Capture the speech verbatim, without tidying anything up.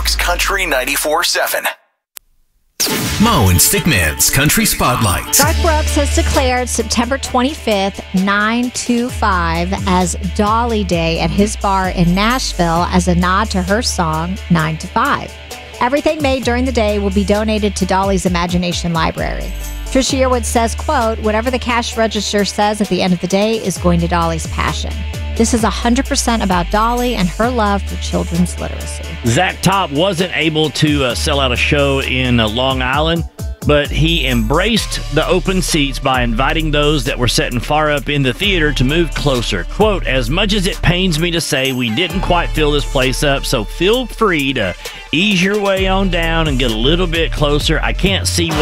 Talks Country ninety-four point seven. Mo and Stickman's Country Spotlight. Garth Brooks has declared September twenty-fifth, nine two five, as Dolly Day at his bar in Nashville as a nod to her song, nine to five. Everything made during the day will be donated to Dolly's Imagination Library. Trisha Yearwood says, quote, whatever the cash register says at the end of the day is going to Dolly's passion. This is one hundred percent about Dolly and her love for children's literacy. Zach Top wasn't able to uh, sell out a show in uh, Long Island, but he embraced the open seats by inviting those that were sitting far up in the theater to move closer. Quote, as much as it pains me to say, we didn't quite fill this place up, so feel free to ease your way on down and get a little bit closer. I can't see